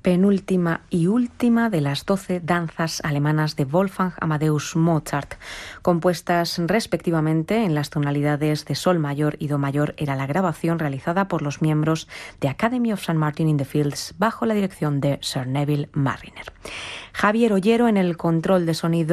penúltima y última de las 12 danzas alemanas de Wolfgang Amadeus Mozart, compuestas respectivamente en las tonalidades de sol mayor y do mayor. Era la grabación realizada por los miembros de Academy of St. Martin in the Fields bajo la dirección de Sir Neville Marriner. Javier Ollero en el control de sonido.